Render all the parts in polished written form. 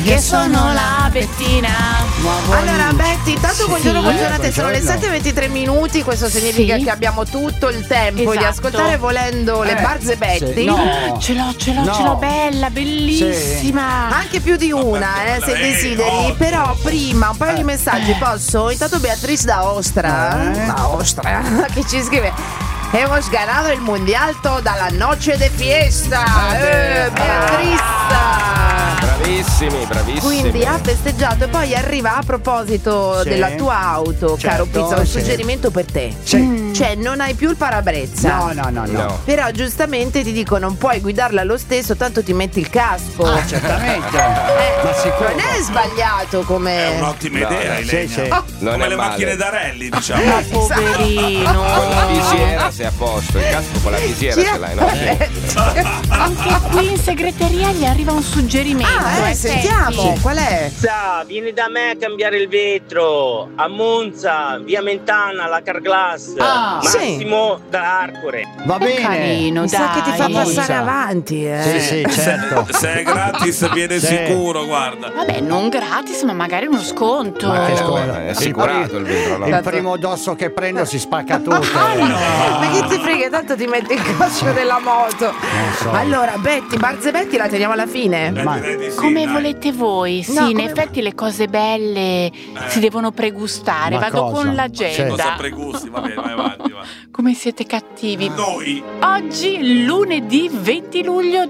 che sono la Bettina. Allora Betty, intanto buongiorno, buongiornate, sono le 7:23 minuti, questo significa che abbiamo tutto il tempo di ascoltare volendo le Barzebette. No. Ce l'ho bella, bellissima. Anche più di una, se desideri. Però prima un paio di messaggi, posso? Intanto Beatrice da Ostra che ci scrive: hemos ganado il mundial toda la noche de fiesta. Beatrice! Bravissimi. Quindi ha festeggiato. E poi arriva, a proposito della tua auto, caro Pizza, un suggerimento per te. Cioè, non hai più il parabrezza. No. Però giustamente ti dico, non puoi guidarla lo stesso, tanto ti metti il casco. Certamente. Ma sicuro. Non è sbagliato come. È un'ottima idea, Ilenia. Non Come è le male. macchine da rally, diciamo. Ma poverino. Con la visiera sei a posto, il casco con la visiera ce l'hai, no? Anche qui in segreteria gli arriva un suggerimento. Sentiamo, qual è? Vieni da me a cambiare il vetro a Monza, via Mentana, la Carglass, Massimo da Arcore. Va bene. Carino, Mi sa che ti fa dai. passare avanti, Sì, certo. Se è gratis viene sicuro, guarda. Vabbè, non gratis, ma magari uno sconto. Ma che scuola? È assicurato il vetro, no? Il primo dosso che prendo si spacca tutto. Ma che ti frega, tanto ti metti il casco della moto. so. Allora, Betty, Barzebetti la teniamo alla fine. Direi di sì, Come dai. volete voi? Sì, No, in come- effetti le cose belle si devono pregustare. Ma Vado cosa? con Cosa l'agenda. pregusti? Va bene, vai avanti, va. Come siete cattivi. Noi? Oggi, lunedì 20 luglio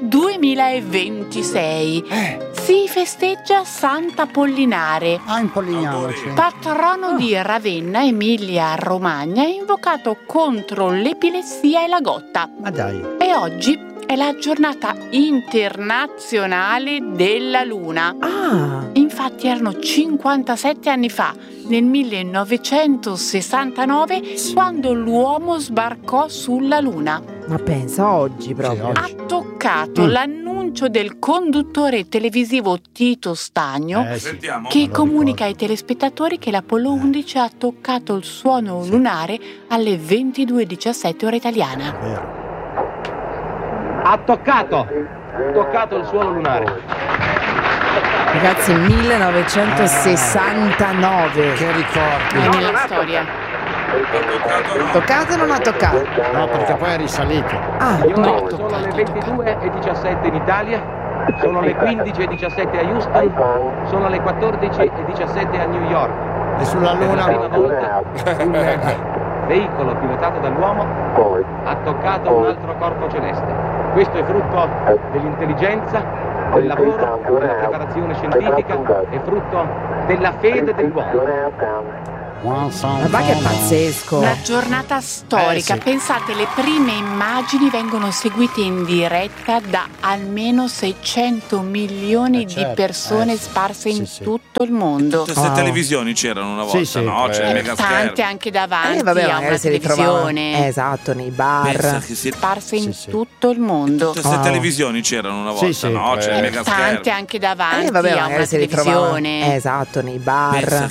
2026, si festeggia Sant'Apollinare, Impolliniamoci. patrono di Ravenna, Emilia Romagna, invocato contro l'epilessia e la gotta. Ma dai. E oggi è la giornata internazionale della Luna. Infatti erano 57 anni fa, nel 1969, quando l'uomo sbarcò sulla Luna. Ma pensa, oggi proprio. Ha toccato l'annuncio del conduttore televisivo Tito Stagno, Sentiamo. che comunica ai telespettatori che l'Apollo 11 ha toccato il suono lunare alle 22:17 ora italiana. Ha toccato il suolo lunare. Ragazzi, 1969. Che ricordi. È nella storia. Toccato o non ha toccato? No, perché poi è risalito. Signori, sono le 22:17 in Italia, sono le 15:17 a Houston, sono le 14:17 a New York. E sulla Per la prima luna. volta un veicolo pilotato dall'uomo ha toccato un altro corpo celeste. Questo è frutto dell'intelligenza, del lavoro, della preparazione scientifica, è frutto della fede dell'uomo. Ma va che è pazzesco. Una giornata storica. sì. Pensate, le prime immagini vengono seguite in diretta da almeno 600 milioni di certo. persone Sì. sparse in Sì. tutto il mondo. Queste televisioni c'erano una volta, Sì. no? C'è il mega Tante schermo. anche davanti Vabbè, a magari una si ritrovavano. televisione. Esatto, nei Pensa bar. che si... Sparse in Sì. tutto il mondo. Queste televisioni c'erano una volta, Sì. no? C'è il mega Tante schermo. anche davanti Vabbè, a una magari si ritrovavano. televisione. Esatto, nei bar. Pensa